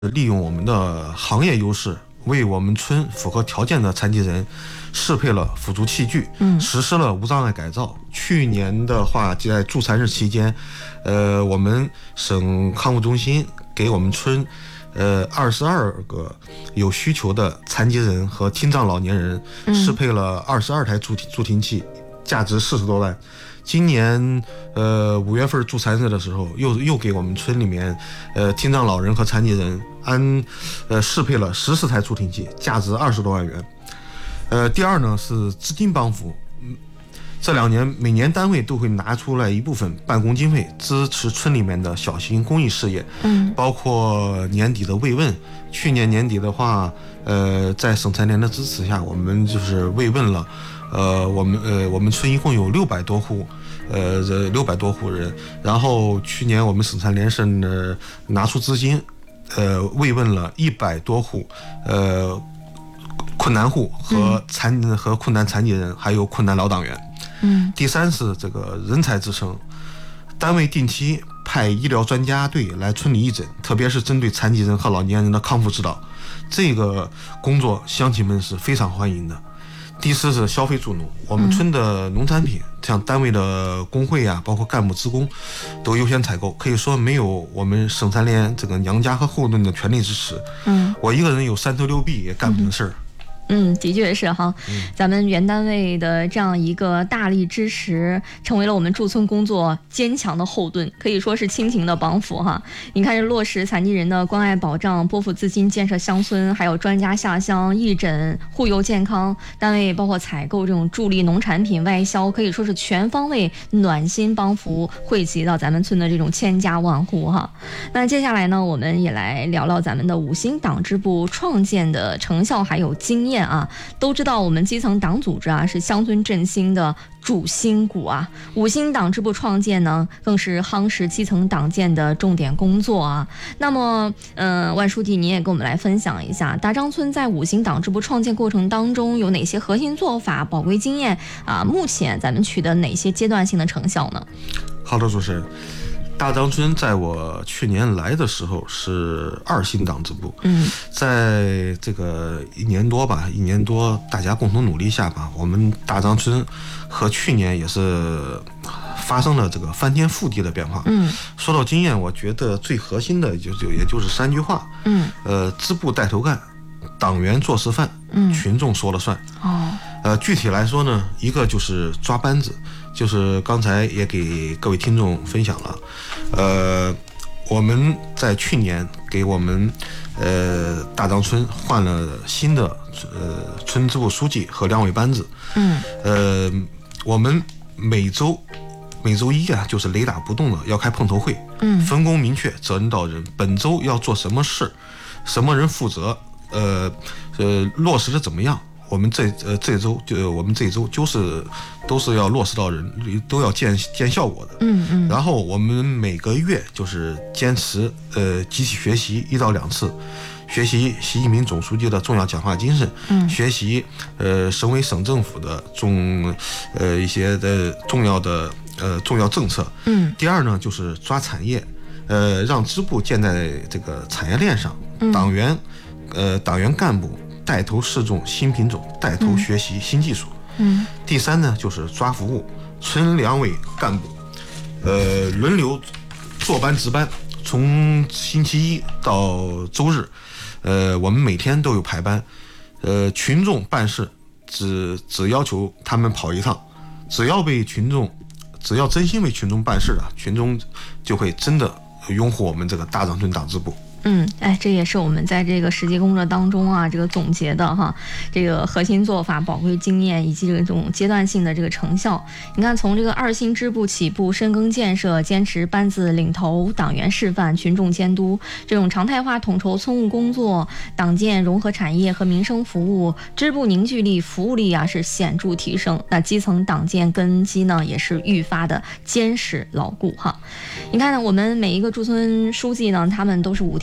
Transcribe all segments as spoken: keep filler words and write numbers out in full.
利用我们的行业优势，为我们村符合条件的残疾人适配了辅助器具， 嗯， 实施了无障碍改造。去年的话，在助残日期间，呃，我们省康复中心给我们村呃二十二个有需求的残疾人和听障老年人适配了二十二台助助听器，价值四十多万。今年呃五月份助残日的时候，又又给我们村里面呃听障老人和残疾人安呃适配了十四台助听器，价值二十多万元。呃，第二呢是资金帮扶，嗯，这两年每年单位都会拿出来一部分办公经费支持村里面的小型公益事业， 嗯， 包括年底的慰问。去年年底的话，呃，在省残联的支持下，我们就是慰问了。呃，我们呃，我们村一共有六百多户，呃，六百多户人。然后去年我们省残联是呢拿出资金，呃，慰问了一百多户，呃，困难户和残、嗯、和困难残疾人，还有困难老党员。 嗯。 第三是这个人才支撑，单位定期派医疗专家队来村里义诊，特别是针对残疾人和老年人的康复指导，这个工作乡亲们是非常欢迎的。第四是消费助农，我们村的农产品，嗯、像单位的工会啊，包括干部职工，都优先采购。可以说没有我们省残联这个娘家和后盾的全力支持，嗯，我一个人有三头六臂也干不成事儿。 嗯，的确是哈，咱们原单位的这样一个大力支持，成为了我们驻村工作坚强的后盾，可以说是亲情的帮扶哈。你看，这落实残疾人的关爱保障，拨付资金建设乡村，还有专家下乡义诊、护佑健康，单位包括采购这种助力农产品外销，可以说是全方位暖心帮扶，惠及到咱们村的这种千家万户哈。那接下来呢，我们也来聊聊咱们的五星党支部创建的成效还有经验。啊，都知道我们基层党组织啊是乡村振兴的主心骨啊，五星党支部创建呢更是夯实基层党建的重点工作啊。那么，呃，万书记你也跟我们来分享一下，大张村在五星党支部创建过程当中有哪些核心做法、宝贵经验啊？目前咱们取得哪些阶段性的成效呢？ 好的，主持人。大张村在我去年来的时候是二星党支部，嗯，在这个一年多吧，一年多大家共同努力下吧，我们大张村和去年也是发生了这个翻天覆地的变化。嗯，说到经验，我觉得最核心的就就也就是三句话，嗯，呃，支部带头干，党员做示范，嗯，群众说了算。哦，呃，具体来说呢，一个就是抓班子。就是刚才也给各位听众分享了，呃，我们在去年给我们呃大张村换了新的呃村支部书记和两委班子，嗯，呃，我们每周每周一啊就是雷打不动的要开碰头会，嗯，分工明确，责任到人，本周要做什么事，什么人负责，呃呃落实的怎么样。我们这呃这周就我们这周就是都是要落实到人，都要见见效果的。嗯嗯。然后我们每个月就是坚持呃集体学习一到两次，学习习近平总书记的重要讲话精神，嗯，学习呃省委省政府的重呃一些的重要的呃重要政策。嗯。第二呢就是抓产业，呃让支部建在这个产业链上，嗯、党员呃党员干部。带头试种新品种，带头学习新技术。嗯，第三呢就是抓服务，村两委干部，呃，轮流坐班值班，从星期一到周日，呃，我们每天都有排班。呃，群众办事只只要求他们跑一趟，只要为群众，只要真心为群众办事啊，群众就会真的拥护我们这个大张村党支部。 嗯，哎，这也是我们在这个实际工作当中啊，这个总结的哈，这个核心做法、宝贵经验以及这种阶段性的这个成效。你看，从这个二星支部起步，深耕建设，坚持班子领头、党员示范、群众监督，这种常态化统筹村务工作，党建融合产业和民生服务，支部凝聚力、服务力啊是显著提升。那基层党建根基呢，也是愈发的坚实牢固哈。你看呢，我们每一个驻村书记呢，他们都是五天。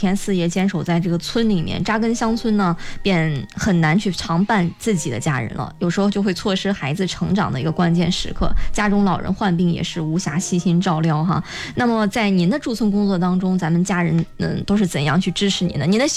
天四夜坚守在这个村里面，扎根乡村呢，便很难去常伴自己的家人了，有时候就会错失孩子成长的一个关键时刻，家中老人患病也是无暇细心照料哈。那么在您的驻村工作当中，咱们家人嗯都是怎样去支持您的？您的